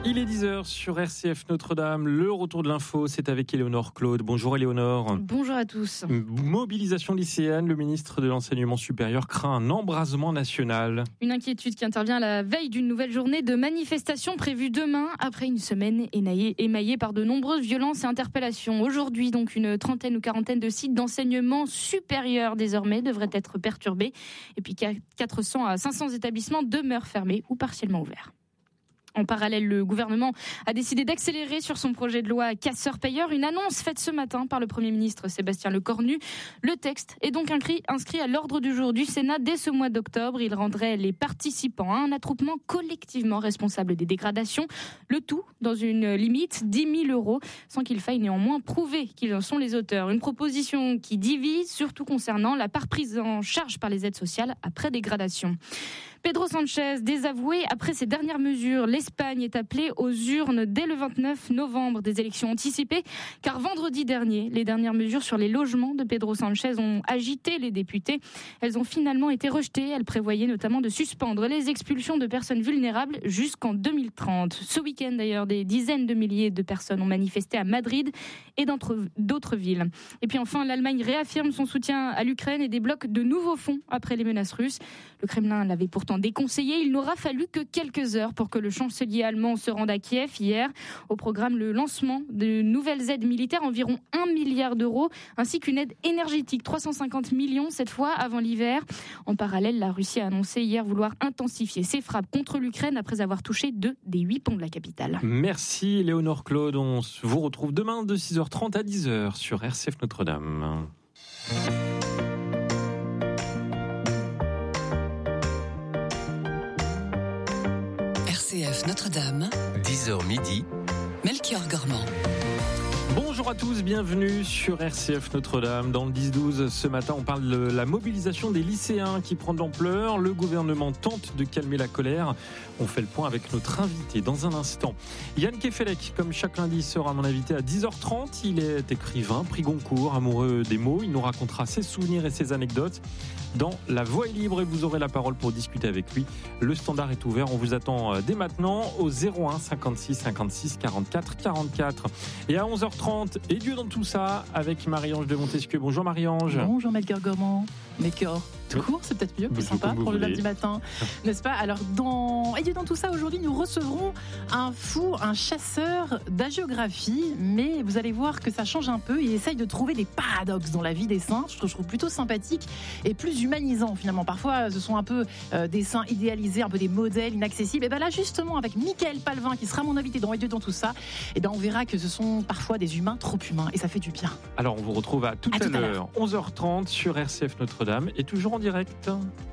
Il est 10h sur RCF Notre-Dame. Le retour de l'info, c'est avec Éléonore Claude. Bonjour Éléonore. Bonjour à tous. Mobilisation lycéenne, le ministre de l'Enseignement supérieur craint un embrasement national. Une inquiétude qui intervient à la veille d'une nouvelle journée de manifestation prévue demain, après une semaine émaillée par de nombreuses violences et interpellations. Aujourd'hui, donc, une trentaine ou quarantaine de sites d'enseignement supérieur désormais devraient être perturbés. Et puis 400 à 500 établissements demeurent fermés ou partiellement ouverts. En parallèle, le gouvernement a décidé d'accélérer sur son projet de loi casseurs-payeurs. Une annonce faite ce matin par le Premier ministre Sébastien Lecornu. Le texte est donc inscrit à l'ordre du jour du Sénat dès ce mois d'octobre. Il rendrait les participants à un attroupement collectivement responsable des dégradations. Le tout dans une limite 10 000 €, sans qu'il faille néanmoins prouver qu'ils en sont les auteurs. Une proposition qui divise, surtout concernant la part prise en charge par les aides sociales après dégradation. Pedro Sánchez désavoué après ces dernières mesures. L'Espagne est appelée aux urnes dès le 29 novembre, des élections anticipées, car vendredi dernier, les dernières mesures sur les logements de Pedro Sánchez ont agité les députés. Elles ont finalement été rejetées. Elles prévoyaient notamment de suspendre les expulsions de personnes vulnérables jusqu'en 2030. Ce week-end d'ailleurs, des dizaines de milliers de personnes ont manifesté à Madrid et dans d'autres villes. Et puis enfin, l'Allemagne réaffirme son soutien à l'Ukraine et débloque de nouveaux fonds après les menaces russes. Le Kremlin l'avait pourtant déconseillé. Il n'aura fallu que quelques heures pour que le chancelier allemand se rende à Kiev hier. Au programme, le lancement de nouvelles aides militaires, environ 1 milliard d'euros, ainsi qu'une aide énergétique, 350 millions cette fois avant l'hiver. En parallèle, la Russie a annoncé hier vouloir intensifier ses frappes contre l'Ukraine après avoir touché 2 des 8 ponts de la capitale. Merci Éléonore Claude. On vous retrouve demain de 6h30 à 10h sur RCF Notre-Dame. RCF Notre-Dame, 10h midi, Melchior Gormand. Bonjour à tous, bienvenue sur RCF Notre-Dame. Dans le 10-12, ce matin, on parle de la mobilisation des lycéens qui prend de l'ampleur. Le gouvernement tente de calmer la colère. On fait le point avec notre invité dans un instant. Yann Kefelec, comme chaque lundi, sera mon invité à 10h30. Il est écrivain, prix Goncourt, amoureux des mots. Il nous racontera ses souvenirs et ses anecdotes dans La Voix est libre et vous aurez la parole pour discuter avec lui. Le standard est ouvert, on vous attend dès maintenant au 01 56 56 44 44. Et à 11h30, et Dieu dans tout ça, avec Marie-Ange de Montesquieu. Bonjour Marie-Ange. Bonjour Melchior Gormand. Melchior, tout court, c'est peut-être mieux, plus sympa pour le lundi matin, n'est-ce pas? Alors, dans tout ça, aujourd'hui, nous recevrons un fou, un chasseur d'hagiographie, mais vous allez voir que ça change un peu. Il essaye de trouver des paradoxes dans la vie des saints. Je trouve plutôt sympathique et plus humanisant, finalement. Parfois, ce sont un peu des saints idéalisés, un peu des modèles inaccessibles. Et bien là, justement, avec Mickaël Palvin, qui sera mon invité dans dans tout ça, et ben on verra que ce sont parfois des humains trop humains, et ça fait du bien. Alors, on vous retrouve à tout à l'heure, 11h30 sur RCF Notre-Dame, et toujours en direct.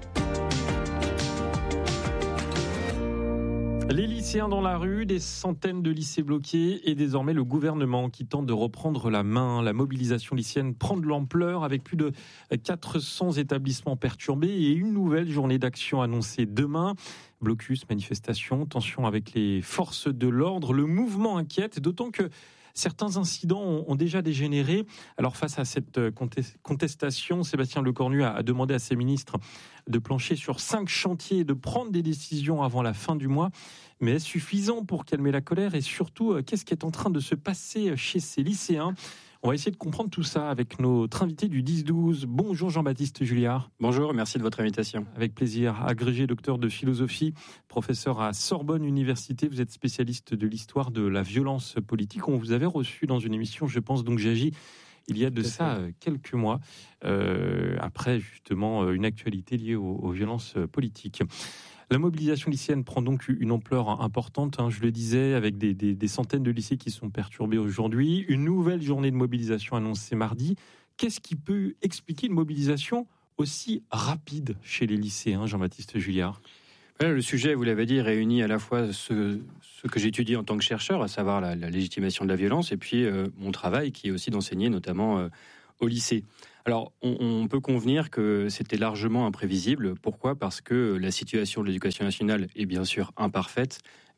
Les lycéens dans la rue, des centaines de lycées bloqués et désormais le gouvernement qui tente de reprendre la main. La mobilisation lycéenne prend de l'ampleur avec plus de 400 établissements perturbés et une nouvelle journée d'action annoncée demain. Blocus, manifestation, tension avec les forces de l'ordre. Le mouvement inquiète, d'autant que certains incidents ont déjà dégénéré. Alors face à cette contestation, Sébastien Lecornu a demandé à ses ministres de plancher sur 5 chantiers et de prendre des décisions avant la fin du mois. Mais est-ce suffisant pour calmer la colère? Et surtout, qu'est-ce qui est en train de se passer chez ces lycéens? On va essayer de comprendre tout ça avec notre invité du 10-12. Bonjour Jean-Baptiste Julliard. Bonjour, merci de votre invitation. Avec plaisir. Agrégé docteur de philosophie, professeur à Sorbonne Université. Vous êtes spécialiste de l'histoire de la violence politique. On vous avait reçu dans une émission, je pense, donc j'agis, il y a de ça quelques mois, après justement une actualité liée aux violences politiques. La mobilisation lycéenne prend donc une ampleur importante, je le disais, avec des centaines de lycées qui sont perturbés aujourd'hui. Une nouvelle journée de mobilisation annoncée mardi. Qu'est-ce qui peut expliquer une mobilisation aussi rapide chez les lycéens, Jean-Baptiste Julliard? Le sujet, vous l'avez dit, réunit à la fois ce que j'étudie en tant que chercheur, à savoir la légitimation de la violence, et puis mon travail qui est aussi d'enseigner notamment au lycée. Alors, on peut convenir que c'était largement imprévisible. Pourquoi ? Parce que la situation de l'éducation nationale est bien sûr imparfaite,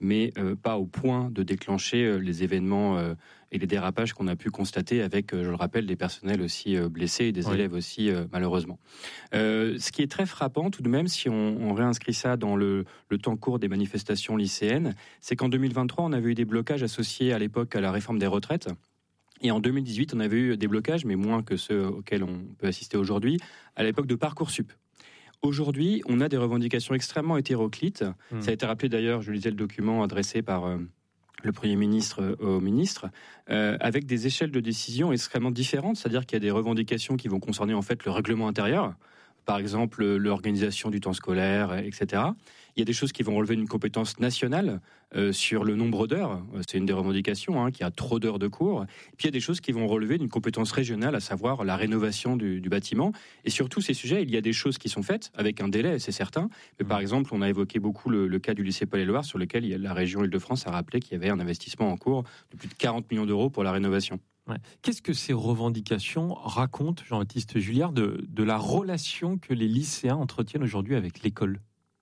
mais pas au point de déclencher les événements et les dérapages qu'on a pu constater avec, je le rappelle, des personnels aussi blessés et des élèves aussi, malheureusement. Ce qui est très frappant, tout de même, si on réinscrit ça dans le temps court des manifestations lycéennes, c'est qu'en 2023, on avait eu des blocages associés à l'époque à la réforme des retraites. Et en 2018, on avait eu des blocages, mais moins que ceux auxquels on peut assister aujourd'hui, à l'époque de Parcoursup. Aujourd'hui, on a des revendications extrêmement hétéroclites. Ça a été rappelé d'ailleurs, je lisais le document adressé par le Premier ministre au ministre, avec des échelles de décision extrêmement différentes. C'est-à-dire qu'il y a des revendications qui vont concerner en fait le règlement intérieur, par exemple l'organisation du temps scolaire, etc. Il y a des choses qui vont relever d'une compétence nationale sur le nombre d'heures. C'est une des revendications, qu'il y a trop d'heures de cours. Et puis il y a des choses qui vont relever d'une compétence régionale, à savoir la rénovation du bâtiment. Et sur tous ces sujets, il y a des choses qui sont faites avec un délai, c'est certain. Mais par exemple, on a évoqué beaucoup le cas du lycée Paul-et-Loire, sur lequel la région Île-de-France a rappelé qu'il y avait un investissement en cours de plus de 40 millions d'euros pour la rénovation. Ouais. Qu'est-ce que ces revendications racontent, Jean-Baptiste Julliard, de la relation que les lycéens entretiennent aujourd'hui avec l'école ?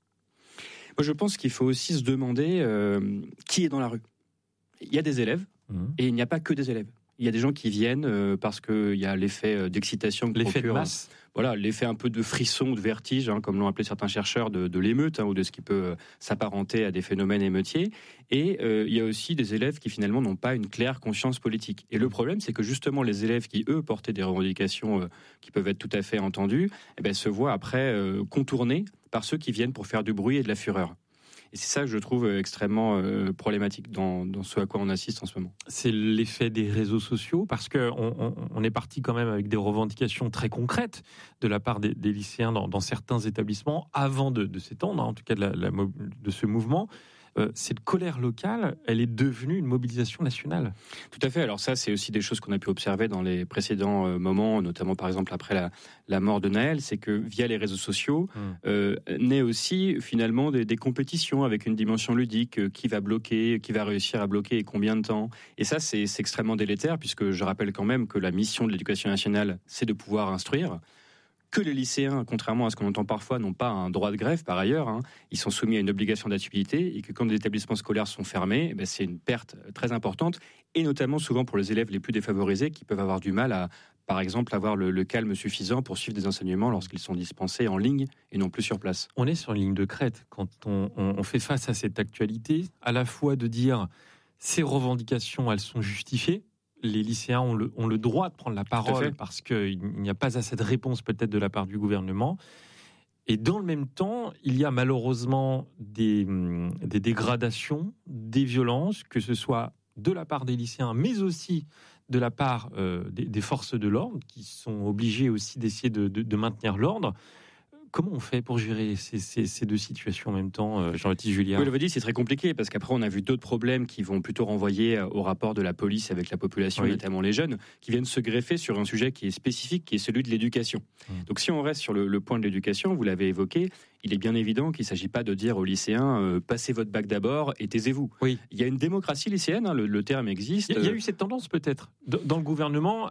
Moi, je pense qu'il faut aussi se demander qui est dans la rue. Il y a des élèves, et il n'y a pas que des élèves. Il y a des gens qui viennent parce qu'il y a l'effet d'excitation, l'effet de masse. Voilà, l'effet un peu de frisson, de vertige, comme l'ont appelé certains chercheurs, de l'émeute, ou de ce qui peut s'apparenter à des phénomènes émeutiers. Et il y a aussi des élèves qui finalement n'ont pas une claire conscience politique. Et le problème, c'est que justement les élèves qui, eux, portaient des revendications qui peuvent être tout à fait entendues, se voient après contournés par ceux qui viennent pour faire du bruit et de la fureur. Et c'est ça que je trouve extrêmement problématique dans ce à quoi on assiste en ce moment. C'est l'effet des réseaux sociaux, parce qu'on est parti quand même avec des revendications très concrètes de la part des lycéens dans certains établissements avant de s'étendre, en tout cas de ce mouvement. Cette colère locale, elle est devenue une mobilisation nationale. Tout à fait. Alors ça, c'est aussi des choses qu'on a pu observer dans les précédents moments, notamment par exemple après la mort de Naël, c'est que via les réseaux sociaux, naît aussi finalement des compétitions avec une dimension ludique, qui va bloquer, qui va réussir à bloquer et combien de temps. Et ça, c'est extrêmement délétère, puisque je rappelle quand même que la mission de l'éducation nationale, c'est de pouvoir instruire. Que les lycéens, contrairement à ce qu'on entend parfois, n'ont pas un droit de grève par ailleurs. Ils sont soumis à une obligation d'activité et que quand les établissements scolaires sont fermés, c'est une perte très importante, et notamment souvent pour les élèves les plus défavorisés qui peuvent avoir du mal à, par exemple, avoir le calme suffisant pour suivre des enseignements lorsqu'ils sont dispensés en ligne et non plus sur place. On est sur une ligne de crête quand on fait face à cette actualité, à la fois de dire ces revendications, elles sont justifiées. Les lycéens ont le droit de prendre la parole parce qu'il n'y a pas assez de réponse peut-être de la part du gouvernement. Et dans le même temps, il y a malheureusement des dégradations, des violences, que ce soit de la part des lycéens, mais aussi de la part des forces de l'ordre, qui sont obligées aussi d'essayer de maintenir l'ordre. Comment on fait pour gérer ces deux situations en même temps, Jean-Baptiste Julliard ? Oui, je le dis, c'est très compliqué, parce qu'après, on a vu d'autres problèmes qui vont plutôt renvoyer au rapport de la police avec la population, notamment les jeunes, qui viennent se greffer sur un sujet qui est spécifique, qui est celui de l'éducation. Donc si on reste sur le point de l'éducation, vous l'avez évoqué, il est bien évident qu'il ne s'agit pas de dire aux lycéens passez votre bac d'abord et taisez-vous. Oui. Il y a une démocratie lycéenne, le terme existe. Il y a eu cette tendance peut-être dans le gouvernement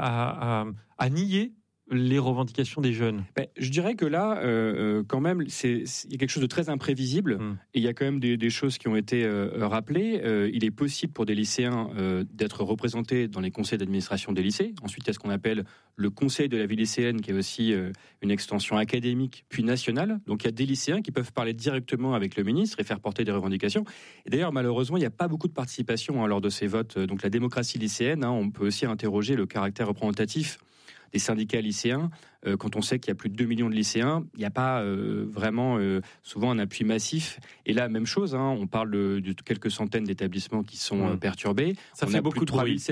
à nier les revendications des jeunes. Je dirais que là, quand même, il y a quelque chose de très imprévisible. Et il y a quand même des choses qui ont été rappelées. Il est possible pour des lycéens d'être représentés dans les conseils d'administration des lycées. Ensuite, il y a ce qu'on appelle le conseil de la vie lycéenne, qui est aussi une extension académique, puis nationale. Donc il y a des lycéens qui peuvent parler directement avec le ministre et faire porter des revendications. Et d'ailleurs, malheureusement, il n'y a pas beaucoup de participation lors de ces votes. Donc la démocratie lycéenne, on peut aussi interroger le caractère représentatif des syndicats lycéens. Quand on sait qu'il y a plus de 2 millions de lycéens, il n'y a pas vraiment souvent un appui massif. Et là, même chose, on parle de quelques centaines d'établissements qui sont perturbés. Ça fait beaucoup de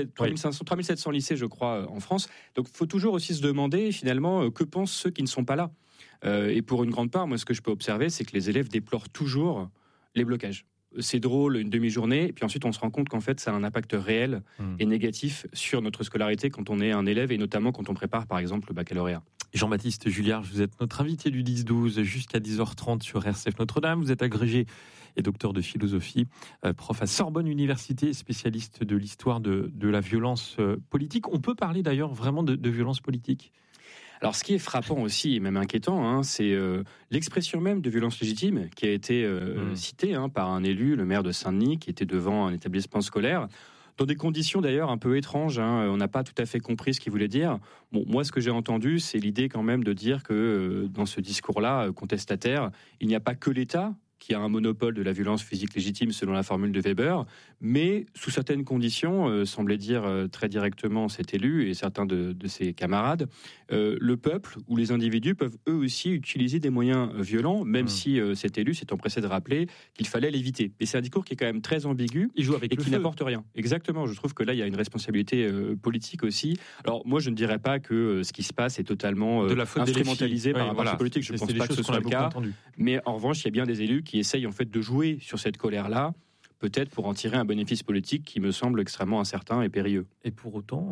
3700 lycées, je crois, en France. Donc il faut toujours aussi se demander, finalement, que pensent ceux qui ne sont pas là. Et pour une grande part, moi, ce que je peux observer, c'est que les élèves déplorent toujours les blocages. C'est drôle, une demi-journée, et puis ensuite on se rend compte qu'en fait ça a un impact réel et négatif sur notre scolarité quand on est un élève, et notamment quand on prépare par exemple le baccalauréat. Jean-Baptiste Julliard, vous êtes notre invité du 10-12 jusqu'à 10h30 sur RCF Notre-Dame. Vous êtes agrégé et docteur de philosophie, prof à Sorbonne Université, spécialiste de l'histoire de la violence politique. On peut parler d'ailleurs vraiment de violence politique ? Alors, ce qui est frappant aussi, et même inquiétant, c'est l'expression même de violence légitime qui a été citée par un élu, le maire de Saint-Denis, qui était devant un établissement scolaire, dans des conditions d'ailleurs un peu étranges. On n'a pas tout à fait compris ce qu'il voulait dire. Bon, moi, ce que j'ai entendu, c'est l'idée quand même de dire que dans ce discours-là, contestataire, il n'y a pas que l'État qui a un monopole de la violence physique légitime selon la formule de Weber, mais sous certaines conditions, semblait dire très directement cet élu et certains de ses camarades, le peuple ou les individus peuvent eux aussi utiliser des moyens violents, même si cet élu s'est empressé de rappeler qu'il fallait l'éviter. Et c'est un discours qui est quand même très ambigu et qui n'apporte rien. Exactement, je trouve que là, il y a une responsabilité politique aussi. Alors moi, je ne dirais pas que ce qui se passe est totalement instrumentalisé par un parti politique, je ne pense pas que ce soit le cas, mais en revanche, il y a bien des élus qui essayent en fait de jouer sur cette colère-là, peut-être pour en tirer un bénéfice politique qui me semble extrêmement incertain et périlleux. Et pour autant,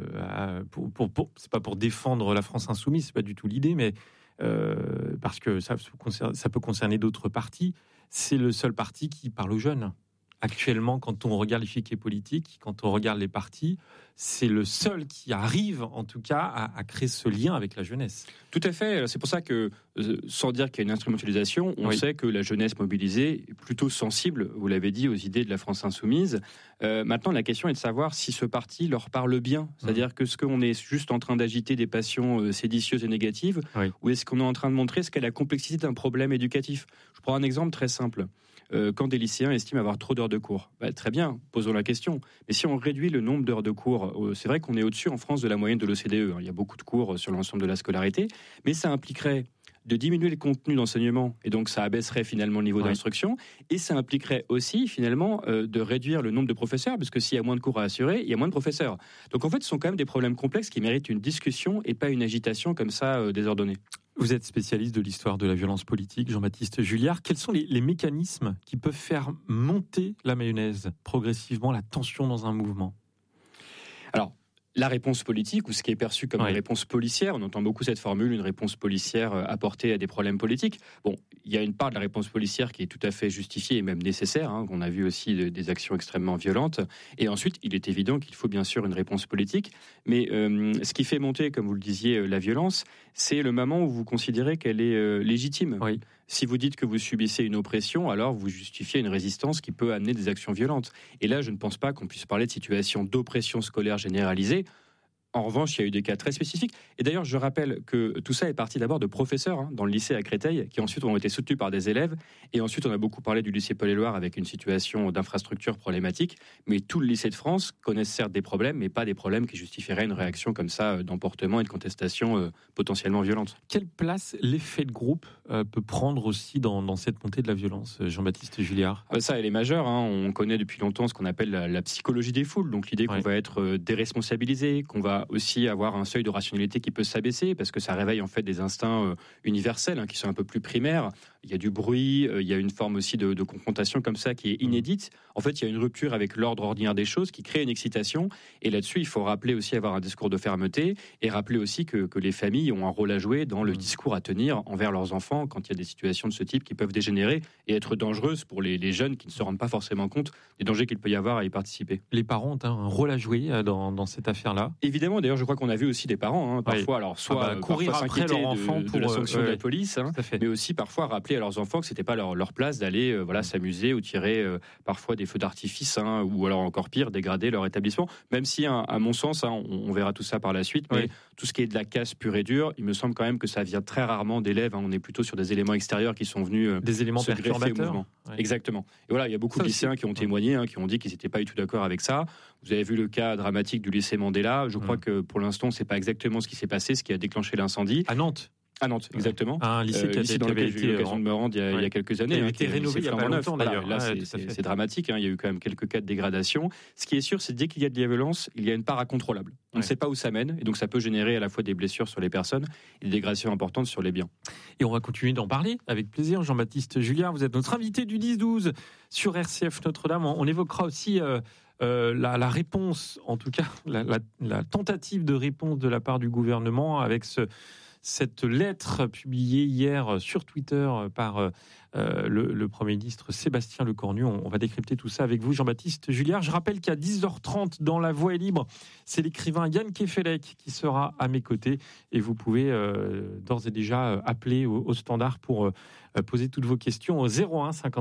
c'est pas pour défendre la France insoumise, c'est pas du tout l'idée, mais parce que ça peut concerner d'autres partis, c'est le seul parti qui parle aux jeunes. Actuellement, quand on regarde l'échiquier politique, quand on regarde les partis, c'est le seul qui arrive, en tout cas, à créer ce lien avec la jeunesse. Tout à fait. C'est pour ça que, sans dire qu'il y a une instrumentalisation, on sait que la jeunesse mobilisée est plutôt sensible, vous l'avez dit, aux idées de la France insoumise. Maintenant, la question est de savoir si ce parti leur parle bien. C'est-à-dire que est-ce qu'on est juste en train d'agiter des passions séditieuses et négatives, ou est-ce qu'on est en train de montrer ce qu'est la complexité d'un problème éducatif ? Je prends un exemple très simple. Quand des lycéens estiment avoir trop d'heures de cours. Très bien, posons la question. Mais si on réduit le nombre d'heures de cours, c'est vrai qu'on est au-dessus en France de la moyenne de l'OCDE. Il y a beaucoup de cours sur l'ensemble de la scolarité, mais ça impliquerait de diminuer le contenu d'enseignement, et donc ça abaisserait finalement le niveau d'instruction, et ça impliquerait aussi finalement de réduire le nombre de professeurs, parce que s'il y a moins de cours à assurer, il y a moins de professeurs. Donc en fait, ce sont quand même des problèmes complexes qui méritent une discussion et pas une agitation comme ça désordonnée. Vous êtes spécialiste de l'histoire de la violence politique, Jean-Baptiste Julliard. Quels sont les mécanismes qui peuvent faire monter la mayonnaise progressivement, la tension dans un mouvement ? Alors, la réponse politique, ou ce qui est perçu comme une réponse policière, on entend beaucoup cette formule, une réponse policière apportée à des problèmes politiques. Bon, il y a une part de la réponse policière qui est tout à fait justifiée et même nécessaire. On a vu aussi des actions extrêmement violentes. Et ensuite, il est évident qu'il faut bien sûr une réponse politique. Mais ce qui fait monter, comme vous le disiez, la violence, c'est le moment où vous considérez qu'elle est légitime. Oui. Si vous dites que vous subissez une oppression, alors vous justifiez une résistance qui peut amener des actions violentes. Et là, je ne pense pas qu'on puisse parler de situation d'oppression scolaire généralisée. En revanche, il y a eu des cas très spécifiques. Et d'ailleurs, je rappelle que tout ça est parti d'abord de professeurs dans le lycée à Créteil, qui ensuite ont été soutenus par des élèves. Et ensuite, on a beaucoup parlé du lycée Paul-et-Loire avec une situation d'infrastructure problématique. Mais tout le lycée de France connaît certes des problèmes, mais pas des problèmes qui justifieraient une réaction comme ça d'emportement et de contestation potentiellement violente. Quelle place l'effet de groupe peut prendre aussi dans cette montée de la violence, Jean-Baptiste Julliard ? Ça, elle est majeure. On connaît depuis longtemps ce qu'on appelle la psychologie des foules. Donc l'idée qu'on va être déresponsabilisé, qu'on va aussi avoir un seuil de rationalité qui peut s'abaisser parce que ça réveille en fait des instincts universels qui sont un peu plus primaires. Il y a du bruit, il y a une forme aussi de confrontation comme ça qui est inédite. En fait, il y a une rupture avec l'ordre ordinaire des choses qui crée une excitation. Et là-dessus, il faut rappeler aussi avoir un discours de fermeté et rappeler aussi que les familles ont un rôle à jouer dans le discours à tenir envers leurs enfants quand il y a des situations de ce type qui peuvent dégénérer et être dangereuses pour les jeunes qui ne se rendent pas forcément compte des dangers qu'il peut y avoir à y participer. Les parents ont un rôle à jouer dans cette affaire-là. Évidemment, d'ailleurs, je crois qu'on a vu aussi des parents, parfois, alors soit courir après leur enfant pour la sanction de la police, mais aussi parfois rappeler à leurs enfants que c'était pas leur place d'aller s'amuser ou tirer parfois des feux d'artifice, ou alors encore pire, dégrader leur établissement. Même si, à mon sens, on verra tout ça par la suite, mais tout ce qui est de la casse pure et dure, il me semble quand même que ça vient très rarement d'élèves. On est plutôt sur des éléments extérieurs qui sont venus des éléments se greffer au mouvement. Exactement. Et voilà, il y a beaucoup de lycéens qui ont témoigné, qui ont dit qu'ils n'étaient pas du tout d'accord avec ça. Vous avez vu le cas dramatique du lycée Mandela. Je crois que pour l'instant, c'est pas exactement ce qui s'est passé, ce qui a déclenché l'incendie. À Nantes. À Nantes, exactement. Un lycée dans lequel j'ai eu l'occasion de me rendre il y a quelques années. Il a été rénové il y a pas longtemps d'ailleurs. Là, c'est dramatique. Il y a eu quand même quelques cas de dégradation. Ce qui est sûr, c'est que dès qu'il y a de la violence, il y a une part incontrôlable. On ne sait pas où ça mène, et donc ça peut générer à la fois des blessures sur les personnes et des dégradations importantes sur les biens. Et on va continuer d'en parler avec plaisir. Jean-Baptiste Julliard, vous êtes notre invité du 10-12 sur RCF Notre-Dame. On évoquera aussi la réponse, en tout cas la tentative de réponse de la part du gouvernement avec cette lettre publiée hier sur Twitter par le Premier ministre Sébastien Lecornu. On va décrypter tout ça avec vous, Jean-Baptiste Juliard. Je rappelle qu'à 10h30, dans La Voix est libre, c'est l'écrivain Yann Kefelec qui sera à mes côtés. Et vous pouvez d'ores et déjà appeler au standard pour poser toutes vos questions au 01 50